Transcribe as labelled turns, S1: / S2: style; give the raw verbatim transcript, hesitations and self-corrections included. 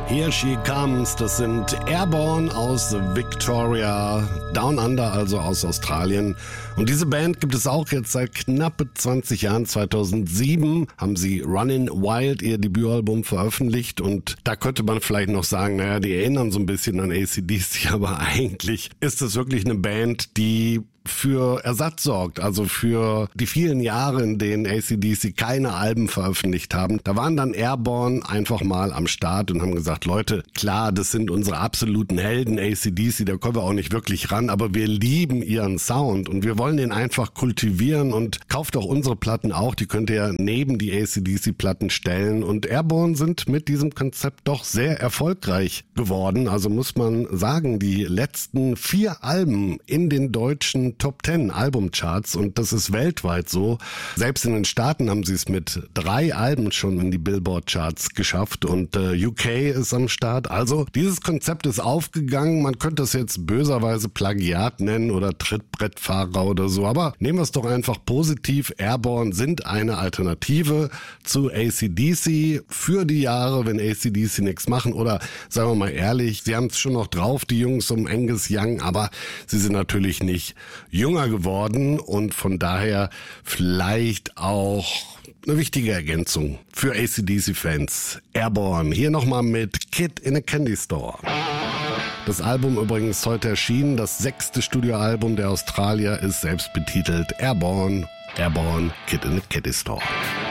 S1: Here She Comes, das sind Airborne aus Victoria, Down Under, also aus Australien. Und diese Band gibt es auch jetzt seit knapp zwanzig Jahren. zweitausendsieben haben sie Runnin' Wild, ihr Debütalbum, veröffentlicht. Und da könnte man vielleicht noch sagen, naja, die erinnern so ein bisschen an A C D C, aber eigentlich ist es wirklich eine Band, die für Ersatz sorgt, also für die vielen Jahre, in denen A C D C keine Alben veröffentlicht haben. Da waren dann Airborne einfach mal am Start und haben gesagt, Leute, klar, das sind unsere absoluten Helden, A C D C, da kommen wir auch nicht wirklich ran, aber wir lieben ihren Sound und wir wollen den einfach kultivieren und kauft auch unsere Platten auch, die könnt ihr neben die A C D C-Platten stellen. Und Airborne sind mit diesem Konzept doch sehr erfolgreich geworden, also muss man sagen, die letzten vier Alben in den deutschen Top Ten Albumcharts, und das ist weltweit so. Selbst in den Staaten haben sie es mit drei Alben schon in die Billboard-Charts geschafft und äh, U K ist am Start. Also dieses Konzept ist aufgegangen. Man könnte es jetzt böserweise Plagiat nennen oder Trittbrettfahrer oder so, aber nehmen wir es doch einfach positiv. Airborne sind eine Alternative zu A C D C für die Jahre, wenn A C D C nichts machen, oder sagen wir mal ehrlich, sie haben es schon noch drauf, die Jungs um Angus Young, aber sie sind natürlich nicht jünger geworden und von daher vielleicht auch eine wichtige Ergänzung für A C D C-Fans. Airborne, hier nochmal mit Kid in a Candy Store. Das Album übrigens heute erschienen, das sechste Studioalbum der Australier, ist selbst betitelt Airborne, Airborne, Kid in a Candy Store.